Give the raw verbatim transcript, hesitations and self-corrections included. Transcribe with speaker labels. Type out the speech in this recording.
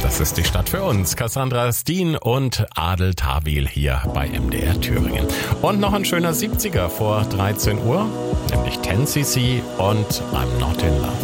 Speaker 1: Das ist die Stadt für uns. Cassandra Steen und Adel Tawil hier bei M D R Thüringen. Und noch ein schöner siebziger vor dreizehn Uhr, nämlich ten C C und I'm Not in Love.